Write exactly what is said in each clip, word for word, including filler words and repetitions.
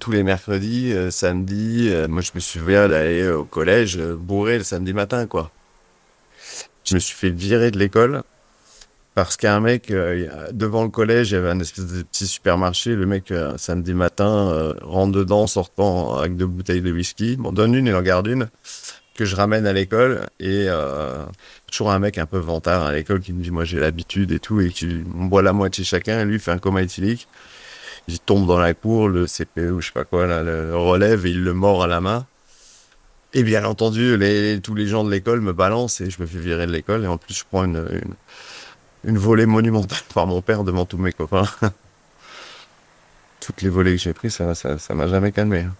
tous les mercredis, euh, samedi. Euh, moi, je me souviens d'aller au collège euh, bourré le samedi matin, quoi. Je me suis fait virer de l'école parce qu'un mec, euh, y a- devant le collège, il y avait un espèce de petit supermarché. Le mec, euh, samedi matin, euh, rentre dedans, sortant avec deux bouteilles de whisky, m'en donne une, il en garde une, que je ramène à l'école. Et euh, toujours un mec un peu vantard à l'école qui me dit, moi j'ai l'habitude et tout, et qui on boit la moitié chacun, et lui fait un coma éthylique. Il tombe dans la cour, le C P E ou je sais pas quoi, là, le le relève et il le mord à la main. Et bien entendu, les, tous les gens de l'école me balancent et je me fais virer de l'école. Et en plus, je prends une, une, une volée monumentale par mon père devant tous mes copains. Toutes les volées que j'ai prises, ça, ça, ça m'a jamais calmé, hein.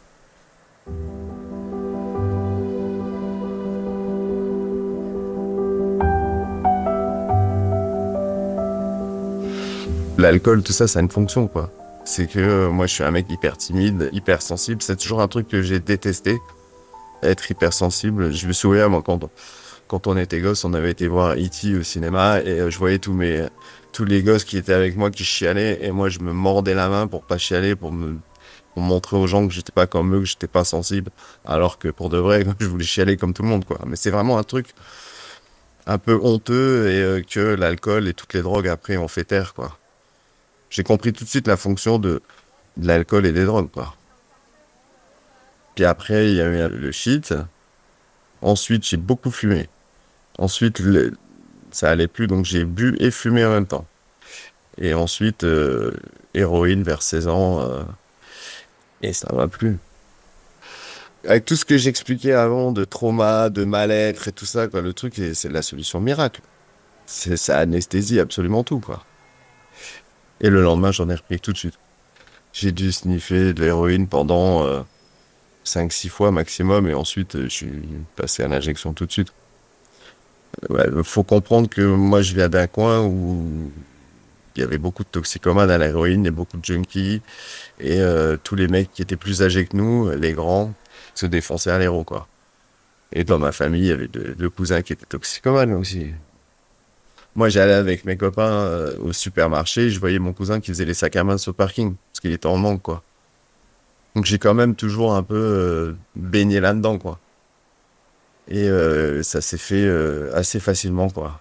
L'alcool, tout ça, ça a une fonction, quoi. C'est que euh, moi, je suis un mec hyper timide, hyper sensible. C'est toujours un truc que j'ai détesté, être hypersensible. Je me souviens, moi, quand, quand on était gosse, on avait été voir E T au cinéma et euh, je voyais tous mes, tous les gosses qui étaient avec moi qui chialaient et moi, je me mordais la main pour pas chialer, pour me, pour montrer aux gens que j'étais pas comme eux, que j'étais pas sensible. Alors que pour de vrai, je voulais chialer comme tout le monde, quoi. Mais c'est vraiment un truc un peu honteux et euh, que l'alcool et toutes les drogues après ont fait taire, quoi. J'ai compris tout de suite la fonction de, de l'alcool et des drogues, quoi. Puis après, il y a eu le shit. Ensuite, j'ai beaucoup fumé. Ensuite, le- ça allait plus, donc j'ai bu et fumé en même temps. Et ensuite, euh, héroïne vers seize ans, euh, et ça m'a plu. Avec tout ce que j'expliquais avant de trauma, de mal-être et tout ça, quoi, le truc, c'est c'est la solution miracle. C'est, ça anesthésie absolument tout, quoi. Et le lendemain, j'en ai repris tout de suite. J'ai dû sniffer de l'héroïne pendant euh, cinq six fois maximum, et ensuite, euh, je suis passé à l'injection tout de suite. Ouais, faut comprendre que moi, je viens d'un coin où il y avait beaucoup de toxicomanes à l'héroïne et beaucoup de junkies. Et euh, tous les mecs qui étaient plus âgés que nous, les grands, se défonçaient à l'héro, quoi. Et dans ma famille, il y avait deux, deux cousins qui étaient toxicomanes aussi. Moi, j'allais avec mes copains euh, au supermarché, je voyais mon cousin qui faisait les sacs à main sur le parking, parce qu'il était en manque, quoi. Donc j'ai quand même toujours un peu euh, baigné là-dedans, quoi. Et euh, ça s'est fait euh, assez facilement, quoi.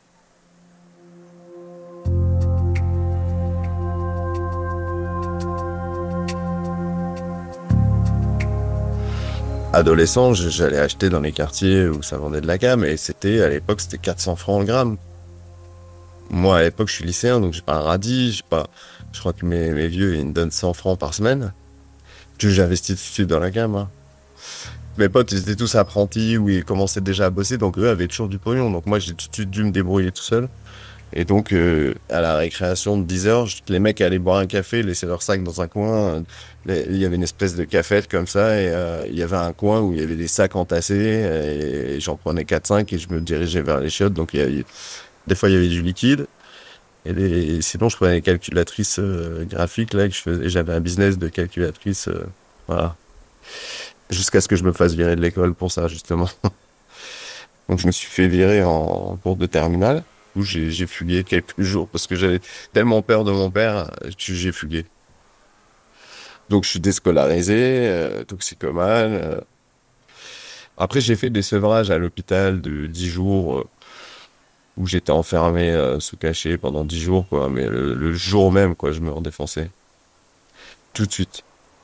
Adolescent, je- j'allais acheter dans les quartiers où ça vendait de la gamme, et c'était, à l'époque, c'était quatre cents francs le gramme. Moi, à l'époque, je suis lycéen, donc j'ai pas un radis, j'ai pas, je crois que mes, mes vieux, ils me donnent cent francs par semaine. Que j'investis tout de suite dans la gamme, hein. Mes potes, ils étaient tous apprentis ou ils commençaient déjà à bosser, donc eux avaient toujours du pognon. Donc moi, j'ai tout de suite dû me débrouiller tout seul. Et donc, euh, à la récréation de dix heures, je- les mecs allaient boire un café, laissaient leur sac dans un coin. Les- Il y avait une espèce de cafette comme ça, et euh, il y avait un coin où il y avait des sacs entassés, et, j'en prenais quatre cinq et je me dirigeais vers les chiottes. Donc, il y avait- des fois, il y avait du liquide. Et les- sinon, je prenais les calculatrices euh, graphiques, là, que je faisais. J'avais un business de calculatrice, euh, voilà. Jusqu'à ce que je me fasse virer de l'école pour ça, justement. Donc, je me suis fait virer en cours de terminale, où j'ai j'ai fugué quelques jours parce que j'avais tellement peur de mon père que j'ai fugué. Donc, je suis déscolarisé, euh, toxicomane. euh. Après, j'ai fait des sevrages à l'hôpital de dix jours, euh, où j'étais enfermé euh, sous cachet pendant dix jours, quoi. Mais le, le jour même, quoi, je me redéfonçais. Tout de suite.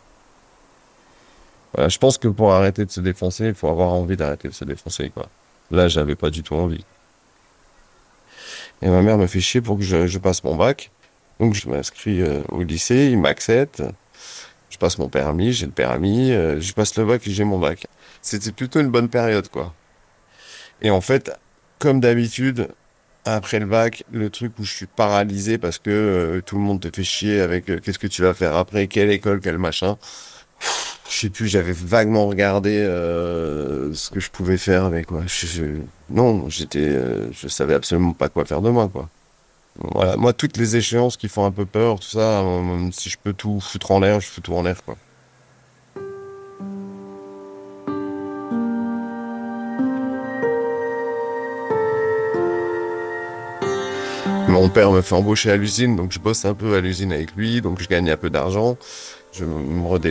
Voilà, je pense que pour arrêter de se défoncer, il faut avoir envie d'arrêter de se défoncer, quoi. Là, j'avais pas du tout envie. Et ma mère me fait chier pour que je, je passe mon bac. Donc, je m'inscris euh, au lycée, il m'accepte. Je passe mon permis, j'ai le permis, euh, je passe le bac et j'ai mon bac. C'était plutôt une bonne période, quoi. Et en fait, comme d'habitude, après le bac, le truc où je suis paralysé parce que euh, tout le monde te fait chier avec euh, qu'est-ce que tu vas faire après, quelle école, quel machin. Je sais plus, j'avais vaguement regardé euh, ce que je pouvais faire avec quoi. Je, je- non, j'étais, euh, je savais absolument pas quoi faire de moi, quoi. Voilà, moi, toutes les échéances qui font un peu peur, tout ça, euh, si je peux tout foutre en l'air, je fous tout en l'air, quoi. Mon père me fait embaucher à l'usine, donc je bosse un peu à l'usine avec lui, donc je gagne un peu d'argent, je me redémène